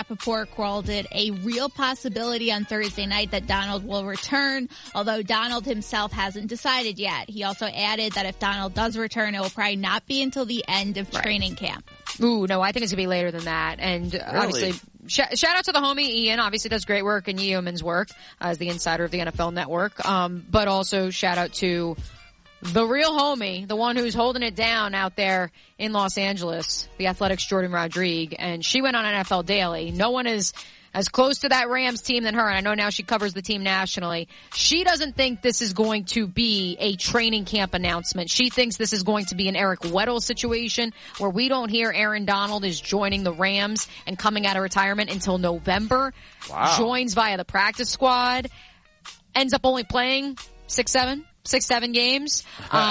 Rappaport called it a real possibility on Thursday night that Donald will return, although Donald himself hasn't decided yet. He also added that if Donald does return, it will probably not be until the end of training camp. Ooh, no, I think it's going to be later than that. And obviously, shout out to the homie Ian. Obviously does great work, and Yeoman's work as the insider of the NFL Network. But also shout out to the real homie, the one who's holding it down out there in Los Angeles, the Athletics' Jordan Rodrigue. And she went on NFL Daily. No one is as close to that Rams team than her, and I know now she covers the team nationally. She doesn't think this is going to be a training camp announcement. She thinks this is going to be an Eric Weddle situation where we don't hear Aaron Donald is joining the Rams and coming out of retirement until November. Wow. Joins via the practice squad. Ends up only playing 6-7 games.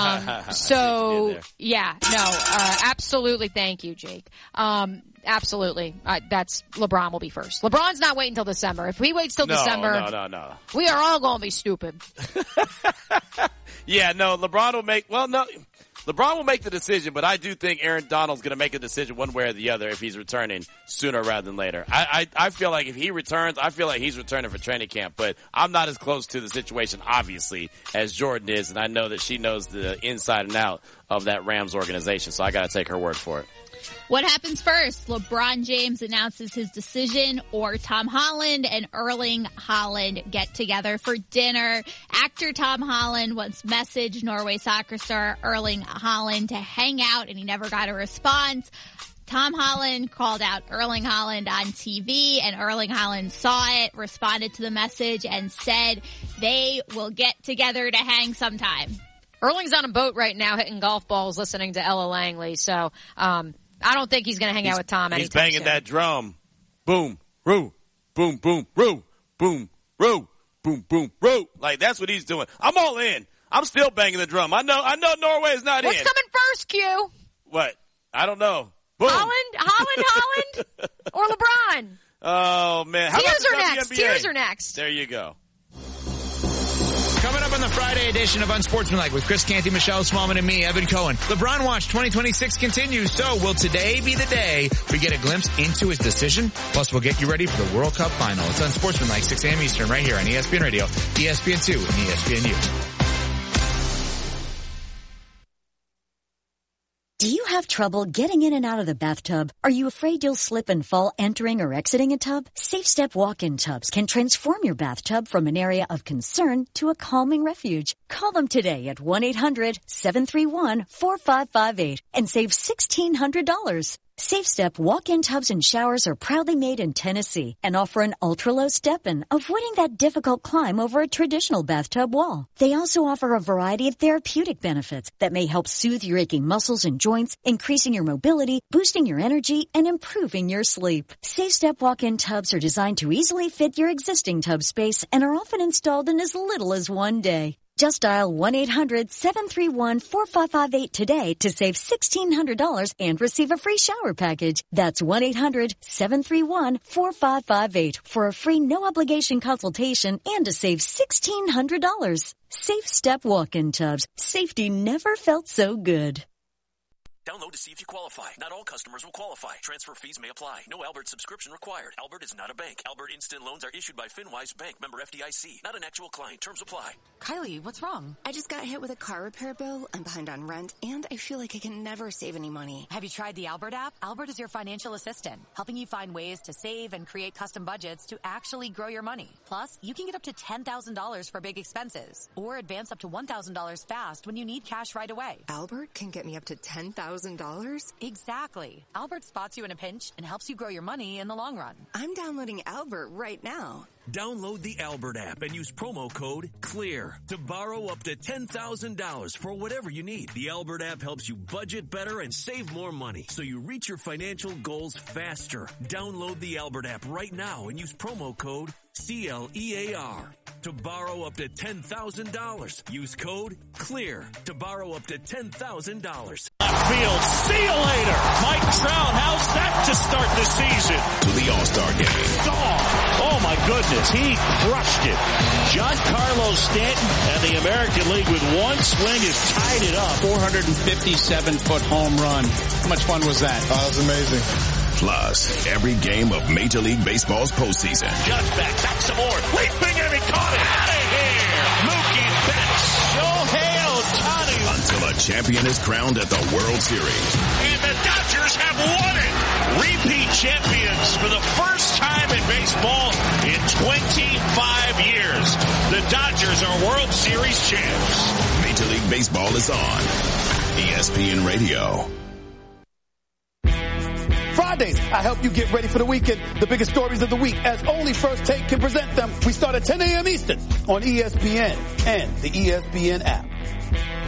Absolutely. Thank you, Jake. Absolutely. That's LeBron will be first. LeBron's not waiting until December. If he waits till December, no. We are all going to be stupid. Yeah, no, LeBron will make the decision, but I do think Aaron Donald's going to make a decision one way or the other if he's returning sooner rather than later. I feel like if he returns, I feel like he's returning for training camp, but I'm not as close to the situation, obviously, as Jordan is, and I know that she knows the inside and out of that Rams organization, so I got to take her word for it. What happens first? LeBron James announces his decision, or Tom Holland and Erling Haaland get together for dinner. Actor Tom Holland once messaged Norway soccer star Erling Haaland to hang out, and he never got a response. Tom Holland called out Erling Haaland on TV, and Erling Haaland saw it, responded to the message, and said they will get together to hang sometime. Erling's on a boat right now hitting golf balls listening to Ella Langley, so I don't think he's going to hang out with Tom anytime soon. He's banging that drum. Boom, roo, boom, boom, roo, boom, roo, boom, boom, roo. Like, that's what he's doing. I'm all in. I'm still banging the drum. I know Norway is not What's in. What's coming first, Q? What? I don't know. Boom. Holland, or LeBron? Oh, man. Tears are next. There you go. Coming up on the Friday edition of Unsportsmanlike with Chris Canty, Michelle Smallman, and me, Evan Cohen. LeBron Watch 2026 continues. So will today be the day we get a glimpse into his decision? Plus, we'll get you ready for the World Cup final. It's Unsportsmanlike, 6 a.m. Eastern, right here on ESPN Radio, ESPN2, and ESPNU. Do you have trouble getting in and out of the bathtub? Are you afraid you'll slip and fall entering or exiting a tub? SafeStep walk-in tubs can transform your bathtub from an area of concern to a calming refuge. Call them today at 1-800-731-4558 and save $1,600. SafeStep walk-in tubs and showers are proudly made in Tennessee and offer an ultra-low step-in, avoiding that difficult climb over a traditional bathtub wall. They also offer a variety of therapeutic benefits that may help soothe your aching muscles and joints, increasing your mobility, boosting your energy, and improving your sleep. SafeStep walk-in tubs are designed to easily fit your existing tub space and are often installed in as little as one day. Just dial 1-800-731-4558 today to save $1,600 and receive a free shower package. That's 1-800-731-4558 for a free no-obligation consultation and to save $1,600. SafeStep walk-in tubs. Safety never felt so good. Download to see if you qualify. Not all customers will qualify. Transfer fees may apply. No Albert subscription required. Albert is not a bank. Albert Instant Loans are issued by FinWise Bank, member FDIC. Not an actual client. Terms apply. Kylie, what's wrong? I just got hit with a car repair bill. I'm behind on rent, and I feel like I can never save any money. Have you tried the Albert app? Albert is your financial assistant, helping you find ways to save and create custom budgets to actually grow your money. Plus, you can get up to $10,000 for big expenses, or advance up to $1,000 fast when you need cash right away. Albert can get me up to $10,000? Exactly. Albert spots you in a pinch and helps you grow your money in the long run. I'm downloading Albert right now. Download the Albert app and use promo code CLEAR to borrow up to $10,000 for whatever you need. The Albert app helps you budget better and save more money so you reach your financial goals faster. Download the Albert app right now and use promo code CLEAR to borrow up to $10,000. Use code CLEAR to borrow up to $10,000. Left field, see you later. Mike Trout, how's that to start the season? To the All-Star game. Oh my goodness, he crushed it. Giancarlo Stanton and the American League with one swing has tied it up. 457-foot home run. How much fun was that? That was amazing. Plus, every game of Major League Baseball's postseason. Judge back some more. Leaping and he caught it. Out of here. Mookie Betts. Shohei Ohtani. Until a champion is crowned at the World Series. And the Dodgers have won it. Repeat champions for the first time in baseball in 25 years. The Dodgers are World Series champs. Major League Baseball is on ESPN Radio. Fridays, I help you get ready for the weekend. The biggest stories of the week, as only First Take can present them. We start at 10 a.m. Eastern on ESPN and the ESPN app.